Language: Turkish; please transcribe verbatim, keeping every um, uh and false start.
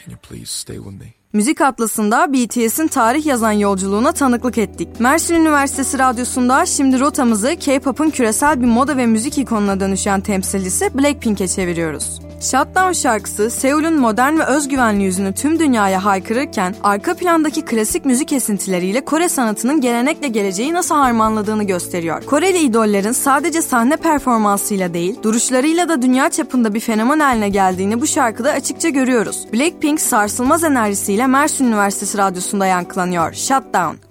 Can you please stay with me? Müzik Atlası'nda B T S'in tarih yazan yolculuğuna tanıklık ettik. Mersin Üniversitesi Radyosu'nda şimdi rotamızı K-pop'un küresel bir moda ve müzik ikonuna dönüşen temsilcisi Blackpink'e çeviriyoruz. Shutdown şarkısı Seul'ün modern ve özgüvenli yüzünü tüm dünyaya haykırırken arka plandaki klasik müzik esintileriyle Kore sanatının gelenekle geleceği nasıl harmanladığını gösteriyor. Koreli idollerin sadece sahne performansıyla değil, duruşlarıyla da dünya çapında bir fenomen haline geldiğini bu şarkıda açıkça görüyoruz. Blackpink sarsılmaz enerjisiyle Mersin Üniversitesi Radyosu'nda yankılanıyor. Shutdown.